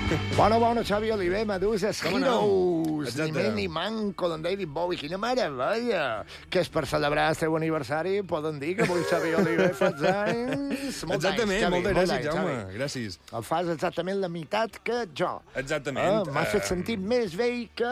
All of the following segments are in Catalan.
Bona, Xavi Oliver, Meduses, Com Heroes, no? ni més ni manco d'en David Bowie, quina meravella! Que és per celebrar el seu aniversari, poden dir que avui Xavi Oliver fa anys. Exactament, moltes gràcies, Jaume, gràcies. El fas exactament la meitat que jo. Exactament. M'has fet sentir més vell que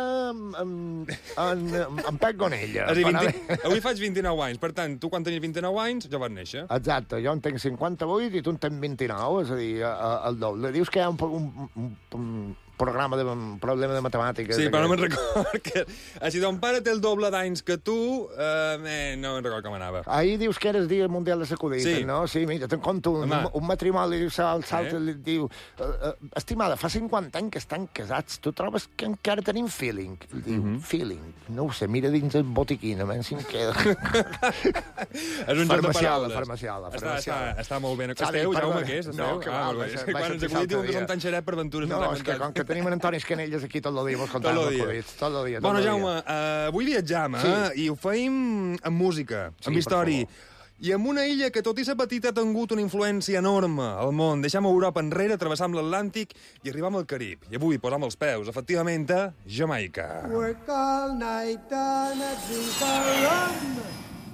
en Pep Gonella. Avui faig 29 anys, per tant, tu quan tenies 29 anys ja vas néixer. Exacte, jo en tenc 58 i tu en tens 29, és a dir, el doble. Dius que hi ha un problema de matemàtiques. Sí, però no me'n record que... Si ton pare té el doble d'anys que tu, no me'n record com anava. Ahir dius que era el Dia Mundial de Sacudit, sí. No? Sí, mira, te'n conto, un matrimoni salta i diu estimada, fa 50 anys que estan casats, tu trobes que encara tenim feeling? Diu, feeling? No ho sé, mira dins el botiquín, a menys si em queda. És un joc de paraules. Farmaciala. Està molt bé. Esteu, Jaume, què és? No, que val. Quan ens acudit diuen que som tan xerep per aventures. No, és que com que tenim en Antoni Escanelles aquí tot el dia, mos contem els acudits. Tot el dia. Bueno, Jaume, avui viatjam, i ho feim amb música, amb història. I amb una illa que, tot i ser petita, ha tingut una influència enorme al món. Deixam Europa enrere, travessam l'Atlàntic i arribam al Carib. I avui posam els peus, efectivament, a Jamaica. Work all night and I drink a rum.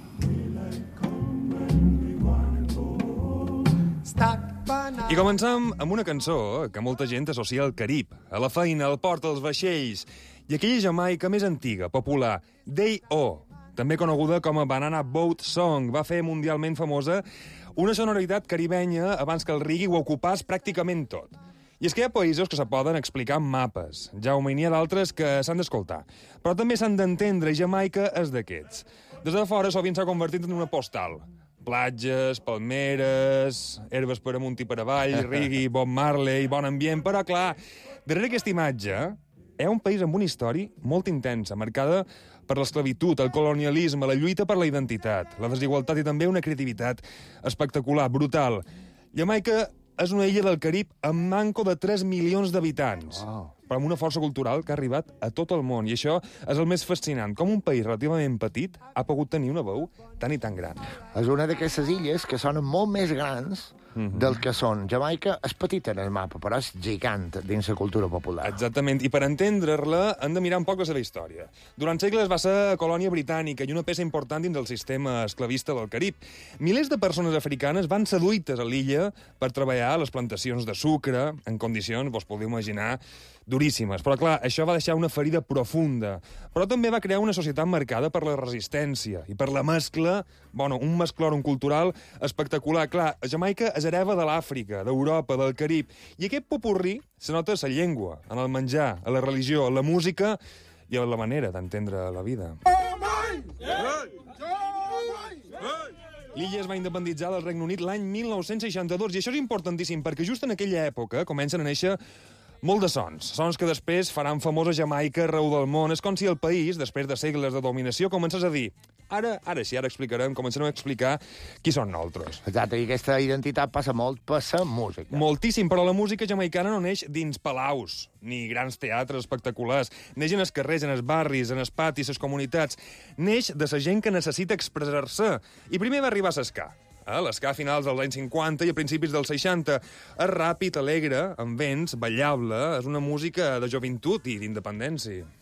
I comencem amb una cançó que molta gent associa al Carib, a la feina, al port, als vaixells, i aquella Jamaica més antiga, popular, Day-O, també coneguda com a Banana Boat Song, va fer mundialment famosa una sonoritat caribenya abans que el reggae ho ocupàs pràcticament tot. I és que hi ha països que se poden explicar amb mapes, Jaume, i n'hi ha d'altres que s'han d'escoltar. Però també s'han d'entendre, i Jamaica és d'aquests. Des de fora sovint s'ha convertit en una postal. Platges, palmeres, herbes per amunt i per avall, reggae, Bob Marley, bon ambient, però, clar, darrere aquesta imatge hi ha un país amb una història molt intensa, marcada per l'esclavitud, el colonialisme, la lluita per la identitat, la desigualtat i també una creativitat espectacular, brutal. Jamaica és una illa del Carib amb manco de 3 milions d'habitants, però amb una força cultural que ha arribat a tot el món. I això és el més fascinant, com un país relativament petit ha pogut tenir una veu tan i tan gran. És una d'aquestes illes que sonen molt més grans del que són. Jamaica és petita en el mapa, però és gigant dins la cultura popular. Exactament, i per entendre-la hem de mirar un poc la seva història. Durant segles va ser colònia britànica i una peça important dins del sistema esclavista del Carib. Milers de persones africanes van ser duites a l'illa per treballar a les plantacions de sucre en condicions, vos podeu imaginar, duríssimes. Però, clar, això va deixar una ferida profunda. Però també va crear una societat marcada per la resistència i per la mescla, un mesclòrum cultural espectacular. Clar, Jamaica és hereva de l'Àfrica, d'Europa, del Carib. I aquest popurrí se nota a la llengua, en el menjar, a la religió, a la música i a la manera d'entendre la vida. L'illa es va independitzar del Regne Unit l'any 1962, i això és importantíssim, perquè just en aquella època comencen a néixer molt de sons que després faran famosa Jamaica arreu del món. És com si el país, després de segles de dominació, comencés a dir ara explicarem, començarem a explicar qui són nosaltres. Exacte, i aquesta identitat passa molt per la música. Moltíssim, però la música jamaicana no neix dins palaus, ni grans teatres espectaculars. Neix en els carrers, en els barris, en els patis, les comunitats. Neix de la gent que necessita expressar-se. I primer va arribar a l'esca. L'esca a finals dels anys 50 i a principis dels 60. És ràpid, alegre, amb vents, ballable, és una música de joventut i d'independència.